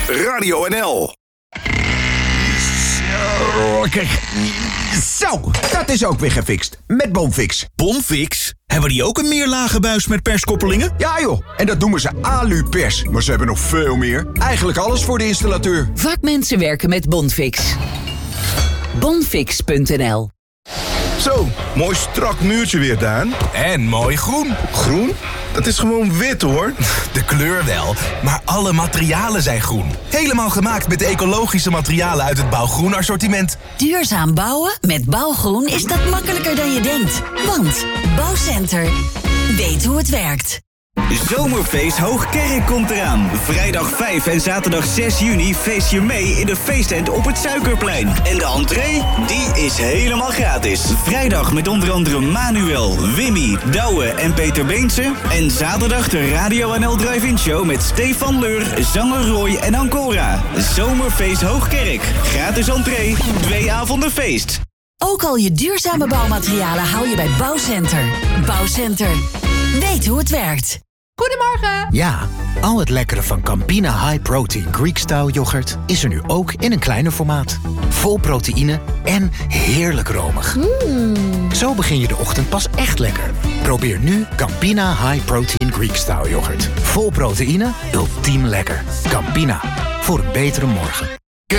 Radio NL. Kijk, zo, dat is ook weer gefixt. Met Bonfix. Bonfix? Hebben die ook een meerlage buis met perskoppelingen? Ja joh, en dat noemen ze Alupers. Maar ze hebben nog veel meer. Eigenlijk alles voor de installateur. Vakmensen werken met Bonfix. Bonfix.nl. Zo, mooi strak muurtje weer, Daan. En mooi groen. Groen? Dat is gewoon wit, hoor. De kleur wel, maar alle materialen zijn groen. Helemaal gemaakt met de ecologische materialen uit het Bouwgroen assortiment. Duurzaam bouwen? Met Bouwgroen is dat makkelijker dan je denkt. Want Bouwcenter weet hoe het werkt. Zomerfeest Hoogkerk komt eraan. Vrijdag 5 en zaterdag 6 juni feest je mee in de feesttent op het Suikerplein. En de entree, die is helemaal gratis. Vrijdag met onder andere Manuel, Wimmy, Douwe en Peter Beense. En zaterdag de Radio NL Drive-In Show met Stefan Leur, zanger Roy en Ancora. Zomerfeest Hoogkerk. Gratis entree, 2 avonden feest. Ook al je duurzame bouwmaterialen haal je bij Bouwcenter. Bouwcenter. Weet hoe het werkt. Goedemorgen! Ja, al het lekkere van Campina High Protein Greek-style yoghurt is er nu ook in een kleiner formaat. Vol proteïne en heerlijk romig. Zo begin je de ochtend pas echt lekker. Probeer nu Campina High Protein Greek-style yoghurt. Vol proteïne, ultiem lekker. Campina, voor een betere morgen.